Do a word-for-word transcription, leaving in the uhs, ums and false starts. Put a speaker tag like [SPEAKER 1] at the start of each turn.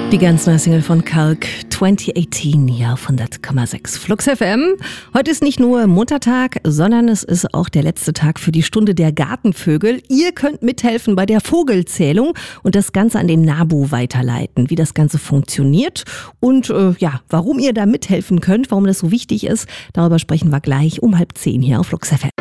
[SPEAKER 1] Die ganz neue Single von Kalk zwanzig achtzehn hier auf hundert Komma sechs Flux F M. Heute ist nicht nur Muttertag, sondern es ist auch der letzte Tag für die Stunde der Gartenvögel. Ihr könnt mithelfen bei der Vogelzählung und das Ganze an den NABU weiterleiten, wie das Ganze funktioniert und äh, ja, warum ihr da mithelfen könnt, warum das so wichtig ist. Darüber sprechen wir gleich um halb zehn hier auf Flux F M.